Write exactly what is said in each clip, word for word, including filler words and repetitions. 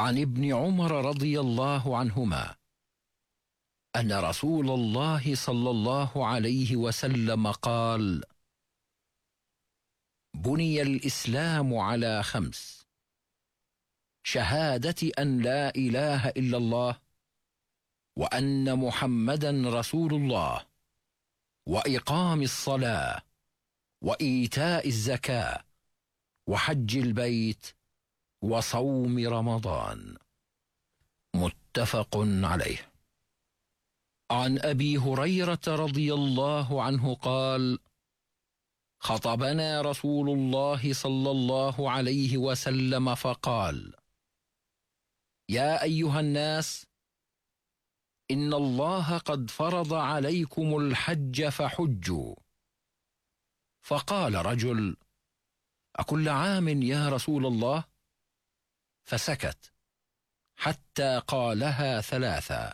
عن ابن عمر رضي الله عنهما أن رسول الله صلى الله عليه وسلم قال: بني الإسلام على خمس: شهادة أن لا إله إلا الله وأن محمدا رسول الله، وإقام الصلاة، وإيتاء الزكاة، وحج البيت، وصوم رمضان. متفق عليه. عن أبي هريرة رضي الله عنه قال: خطبنا رسول الله صلى الله عليه وسلم فقال: يا أيها الناس، إن الله قد فرض عليكم الحج فحجوا. فقال رجل: أكل عام يا رسول الله؟ فسكت حتى قالها ثلاثا.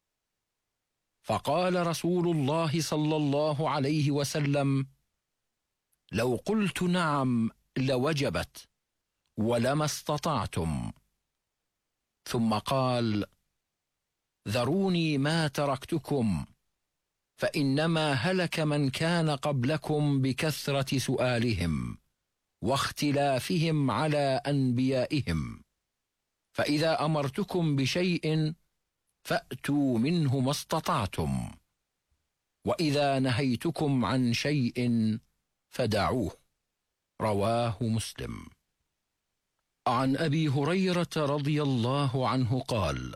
فقال رسول الله صلى الله عليه وسلم: لو قلت نعم لوجبت ولما استطعتم. ثم قال: ذروني ما تركتكم، فإنما هلك من كان قبلكم بكثرة سؤالهم واختلافهم على أنبيائهم، فإذا أمرتكم بشيء فأتوا منه ما استطعتم، وإذا نهيتكم عن شيء فدعوه. رواه مسلم. عن أبي هريرة رضي الله عنه قال: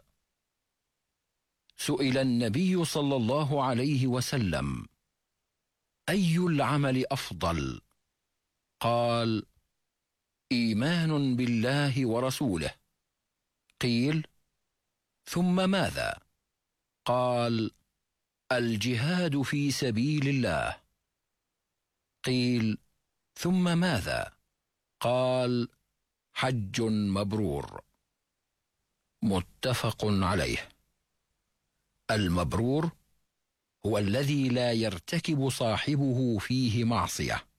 سئل النبي صلى الله عليه وسلم: أي العمل أفضل؟ قال: إيمان بالله ورسوله. قيل: ثم ماذا؟ قال: الجهاد في سبيل الله. قيل: ثم ماذا؟ قال: حج مبرور. متفق عليه. المبرور هو الذي لا يرتكب صاحبه فيه معصية.